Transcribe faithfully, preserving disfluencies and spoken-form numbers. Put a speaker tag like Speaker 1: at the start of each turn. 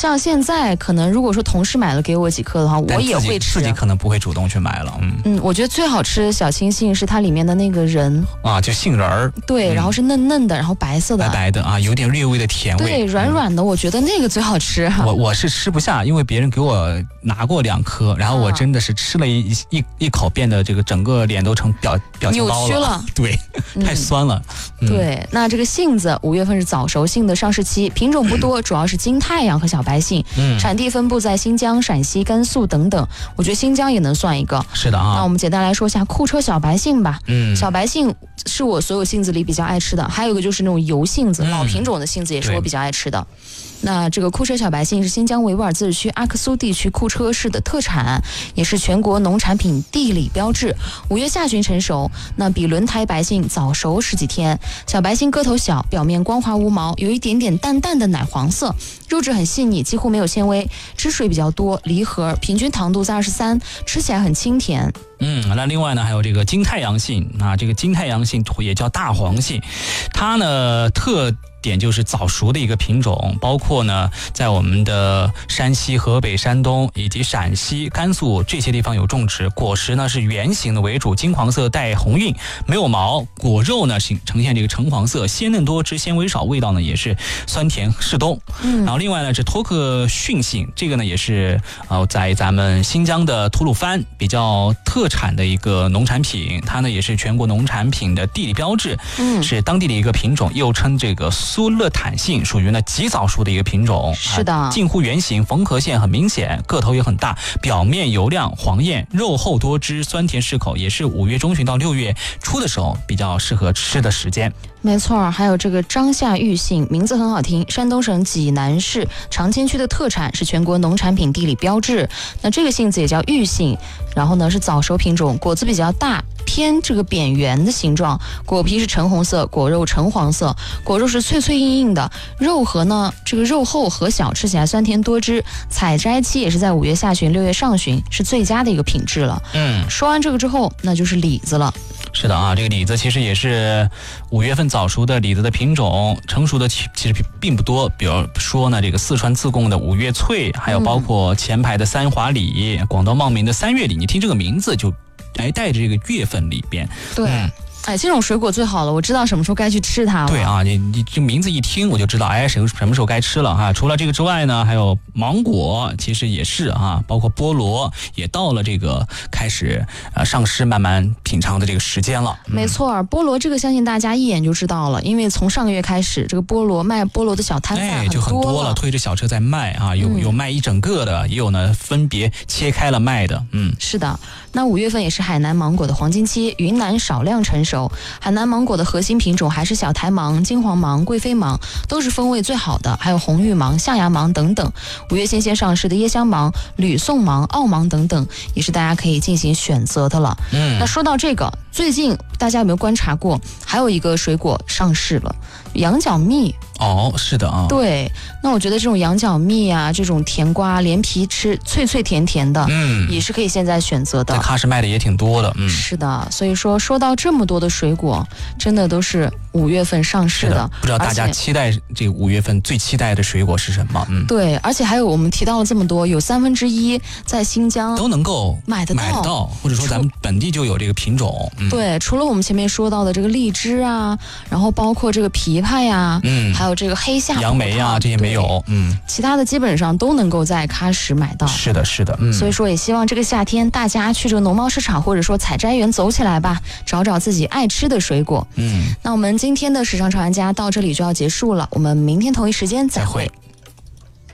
Speaker 1: 像现在可能如果说同事买了给我几颗的话，我也会吃，
Speaker 2: 自己可能不会主动去买了。嗯
Speaker 1: 嗯，我觉得最好吃的小青杏是它里面的那个仁
Speaker 2: 啊，就杏仁儿，
Speaker 1: 对、嗯，然后是嫩嫩的，然后白色的，
Speaker 2: 白白的啊，有点略微的甜味，
Speaker 1: 对，软软的、嗯，我觉得那个最好吃。
Speaker 2: 我我是吃不下，因为别人给我拿过两颗，然后我真的是吃了一一一口，变得这个整个脸都成表表情包了，
Speaker 1: 扭曲了，
Speaker 2: 对，太酸了。
Speaker 1: 嗯、对，那这个杏子五月份是早熟杏的上市期，品种不多，主要是金太阳和小白杏，嗯，产地分布在新疆、陕西、甘肃等等。我觉得新疆也能算一个。
Speaker 2: 是的啊。
Speaker 1: 那我们简单来说一下库车小白杏吧。
Speaker 2: 嗯，
Speaker 1: 小白杏是我所有杏子里比较爱吃的，还有一个就是那种油杏子，嗯、老品种的杏子也是我比较爱吃的。那这个库车小白杏是新疆维吾尔自治区阿克苏地区库车市的特产，也是全国农产品地理标志。五月下旬成熟，那比轮台白杏早熟十几天。小白杏个头小，表面光滑无毛，有一点点淡淡的奶黄色，肉质很细腻，几乎没有纤维，汁水比较多，梨核，平均糖度在二十三，吃起来很清甜。
Speaker 2: 嗯，那另外呢还有这个金太阳杏啊，这个金太阳杏也叫大黄杏，它呢特点就是早熟的一个品种，包括呢在我们的山西、河北、山东以及陕西、甘肃这些地方有种植。果实呢是圆形的为主，金黄色带红晕，没有毛，果肉呢呈现这个橙黄色，鲜嫩多汁，纤维少，味道呢也是酸甜适中。嗯，然后另外呢是托克逊杏，这个呢也是呃在咱们新疆的吐鲁番比较特产的一个农产品，它呢也是全国农产品的地理标志，嗯，是当地的一个品种，又称这个苏勒坦杏，属于呢极早熟的一个品种。
Speaker 1: 是的，
Speaker 2: 啊、近乎圆形，缝合线很明显，个头也很大，表面油亮黄艳，肉厚多汁，酸甜适口，也是五月中旬到六月初的时候比较适合吃的时间。
Speaker 1: 没错，还有这个张夏玉杏，名字很好听，山东省济南市长清区的特产，是全国农产品地理标志。那这个杏子也叫玉杏，然后呢是早熟品种，果子比较大，偏这个扁圆的形状，果皮是橙红色，果肉橙黄色，果肉是脆脆硬硬的，肉核呢这个肉厚核小，吃起来酸甜多汁。采摘期也是在五月下旬、六月上旬，是最佳的一个品质了。嗯，说完这个之后，那就是李子了。
Speaker 2: 是的啊，这个李子其实也是五月份早熟的李子的品种，成熟的其实并不多。比如说呢，这个四川自贡的五月翠，还有包括前排的三华李，广东茂名的三月李，你听这个名字就哎带着这个月份里边。
Speaker 1: 对。嗯，哎，这种水果最好了，我知道什么时候该去吃它了。
Speaker 2: 对啊，你你这名字一听我就知道，哎，什什么时候该吃了哈。除了这个之外呢，还有芒果，其实也是啊，包括菠萝，也到了这个开始呃上市慢慢品尝的这个时间了。
Speaker 1: 嗯、没错，菠萝这个相信大家一眼就知道了，因为从上个月开始，这个菠萝卖菠萝的小摊贩
Speaker 2: 哎就很多了，推着小车在卖啊，有、嗯、有卖一整个的，也有呢分别切开了卖的。嗯，
Speaker 1: 是的。那五月份也是海南芒果的黄金期，云南少量成熟。海南芒果的核心品种还是小台芒、金黄芒、贵妃芒，都是风味最好的，还有红玉芒、象牙芒等等。五月新鲜上市的椰香芒、吕宋芒、澳芒等等，也是大家可以进行选择的了。嗯，那说到这个，最近大家有没有观察过，还有一个水果上市了，羊角蜜。
Speaker 2: 哦，是的啊。
Speaker 1: 对，那我觉得这种羊角蜜啊，这种甜瓜连皮吃，脆脆甜甜的，嗯，也是可以现在选择的。
Speaker 2: 在喀什卖的也挺多的，嗯，
Speaker 1: 是的。所以说，说到这么多的水果，真的都是五月份上市 的,
Speaker 2: 的。不知道大家期待这个五月份最期待的水果是什么？嗯，
Speaker 1: 对，而且还有我们提到了这么多，有三分之一在新疆
Speaker 2: 都能够
Speaker 1: 买得到，
Speaker 2: 买得到，或者说咱们本地就有这个品种。
Speaker 1: 嗯、对，除了我们前面说到的这个荔枝啊，然后包括这个枇杷呀，嗯，还有这个黑夏、
Speaker 2: 杨梅啊，这些没有，嗯，
Speaker 1: 其他的基本上都能够在喀什买到。
Speaker 2: 是的，是的，嗯，
Speaker 1: 所以说也希望这个夏天大家去这个农贸市场或者说采摘园走起来吧，找找自己爱吃的水果。嗯，那我们今天的时尚传家到这里就要结束了，我们明天同一时间再会。再会。